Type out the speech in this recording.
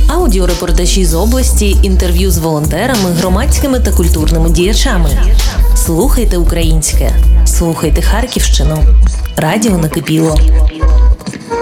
Аудіорепортажі з області, інтерв'ю з волонтерами, громадськими та культурними діячами. Слухайте українське. Слухайте Харківщину. Радіо Накипіло.